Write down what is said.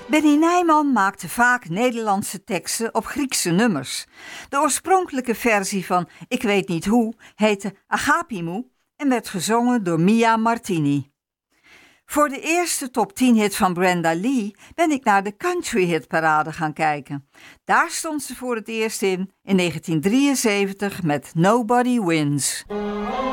Benny Nijman maakte vaak Nederlandse teksten op Griekse nummers. De oorspronkelijke versie van Ik weet niet hoe heette Agapimou en werd gezongen door Mia Martini. Voor de eerste top 10 hit van Brenda Lee ben ik naar de Country Hit Parade gaan kijken. Daar stond ze voor het eerst in 1973 met Nobody Wins.